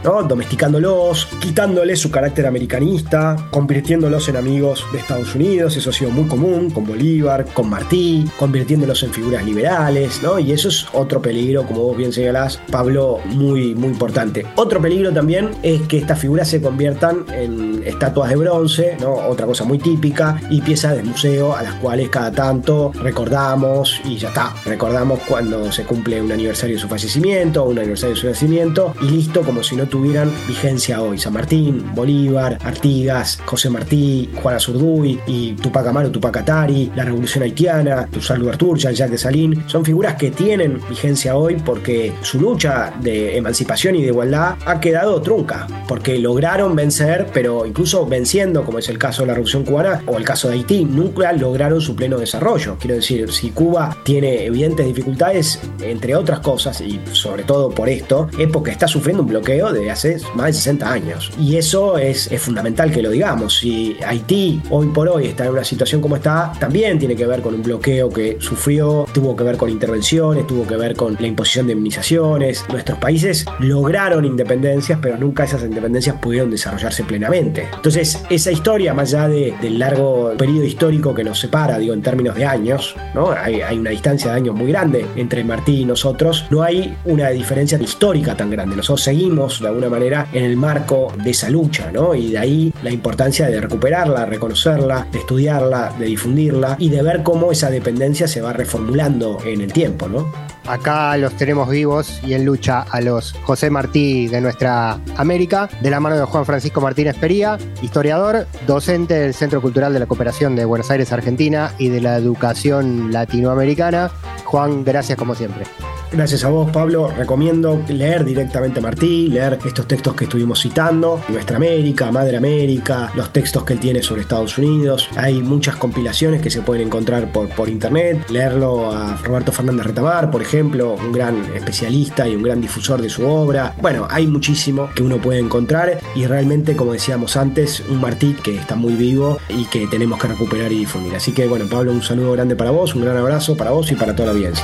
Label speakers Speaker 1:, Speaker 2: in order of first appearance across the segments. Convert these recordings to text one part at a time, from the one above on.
Speaker 1: ¿no? Domesticándolos, quitándoles su carácter americanista, convirtiéndolos en amigos de Estados Unidos. Eso ha sido muy común con Bolívar, con Martí, convirtiéndolos en figuras liberales, ¿no? Y eso es otro peligro, como vos bien señalás, Pablo, muy, muy importante. Otro peligro también es que estas figuras se conviertan en estatuas de bronce, ¿no? Otra cosa muy típica, y piezas de museo a las cuales cada tanto recordamos y ya está. Recordamos cuando se cumple un aniversario de su fallecimiento, un aniversario de su nacimiento, y listo, como si no tuvieran vigencia hoy. San Martín, Bolívar, Artigas, José Martí, Juan Azurduy y Tupac Amaru, Tupac Katari, la Revolución Haitiana, Toussaint Louverture, Jean-Jacques Dessalines, son figuras que tienen vigencia hoy porque su lucha de emancipación y de igualdad ha quedado trunca, porque lograron vencer, pero incluso venciendo, como es el caso de la Revolución Cubana o el caso de Haití, nunca lograron su pleno desarrollo. Quiero decir, si Cuba tiene evidentes dificultades, entre otras cosas, y sobre todo por esto, es porque está sufriendo un bloqueo de hace más de 60 años. Y eso es fundamental que lo digamos. Si Haití hoy por hoy está en una situación como está, también tiene que ver con un bloqueo que sufrió, tuvo que ver con intervenciones, tuvo que ver con la imposición de indemnizaciones. Nuestros países lograron independencias, pero nunca esas independencias pudieron desarrollarse plenamente. Entonces, esa historia, más allá del largo periodo histórico que nos separa, digo, en términos de años, ¿no? Hay una distancia de años muy grande entre Martí y nosotros. No hay una diferencia histórica tan grande. Nosotros seguimos, de alguna manera, en el marco de esa lucha, ¿no? Y de ahí la importancia de recuperarla, reconocerla, de estudiarla, de difundirla y de ver cómo esa dependencia se va reformulando en el tiempo, ¿no?
Speaker 2: Acá los tenemos vivos y en lucha a los José Martí de nuestra América, de la mano de Juan Francisco Martínez Pería, historiador, docente del Centro Cultural de la Cooperación de Buenos Aires, Argentina, y de la Educación Latinoamericana. Juan, gracias como siempre.
Speaker 1: Gracias a vos, Pablo. Recomiendo leer directamente a Martí, leer estos textos que estuvimos citando, Nuestra América, Madre América, los textos que él tiene sobre Estados Unidos. Hay muchas compilaciones que se pueden encontrar por internet. Leerlo a Roberto Fernández Retamar, por ejemplo, un gran especialista y un gran difusor de su obra. Bueno, hay muchísimo que uno puede encontrar y realmente, como decíamos antes, un Martí que está muy vivo y que tenemos que recuperar y difundir. Así que, bueno, Pablo, un saludo grande para vos, un gran abrazo para vos y para toda la audiencia.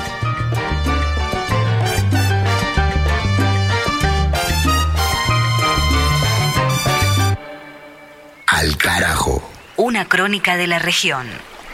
Speaker 3: Al carajo.
Speaker 4: Una crónica de la región.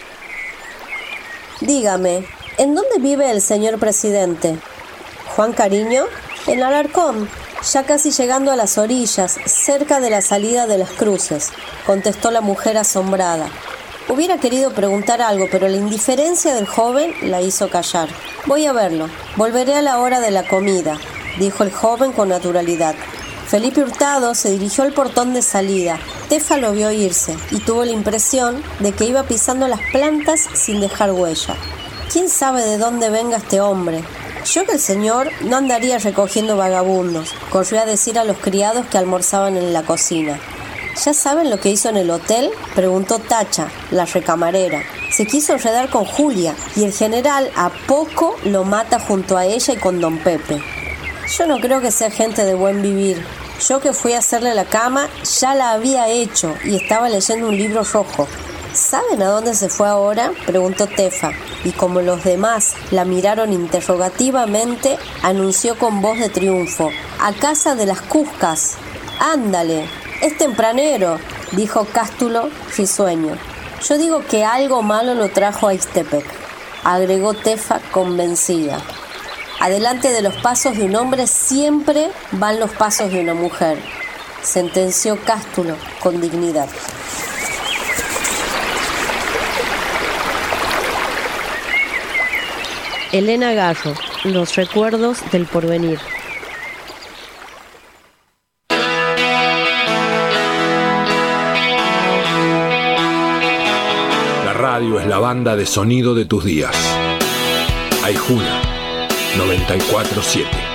Speaker 5: Dígame, ¿en dónde vive el señor presidente? ¿Juan Cariño? En Alarcón, ya casi llegando a las orillas, cerca de la salida de las cruces, contestó la mujer asombrada. Hubiera querido preguntar algo, pero la indiferencia del joven la hizo callar. Voy a verlo. Volveré a la hora de la comida, dijo el joven con naturalidad. Felipe Hurtado se dirigió al portón de salida. Tefa lo vio irse y tuvo la impresión de que iba pisando las plantas sin dejar huella. ¿Quién sabe de dónde venga este hombre? Yo que el señor no andaría recogiendo vagabundos, corrió a decir a los criados que almorzaban en la cocina. ¿Ya saben lo que hizo en el hotel?, preguntó Tacha, la recamarera. Se quiso enredar con Julia y el general a poco lo mata junto a ella y con don Pepe. Yo no creo que sea gente de buen vivir. Yo que fui a hacerle la cama ya la había hecho y estaba leyendo un libro rojo. ¿Saben a dónde se fue ahora?, preguntó Tefa, y como los demás la miraron interrogativamente, anunció con voz de triunfo: a casa de las Cuscas. ¡Ándale! Es tempranero, dijo Cástulo risueño. Yo digo que algo malo lo trajo a Ixtepec, agregó Tefa convencida. Adelante de los pasos de un hombre siempre van los pasos de una mujer, sentenció Cástulo con dignidad.
Speaker 6: Elena Gallo, Los recuerdos del porvenir.
Speaker 7: La radio es la banda de sonido de tus días. Aijuna 94.7.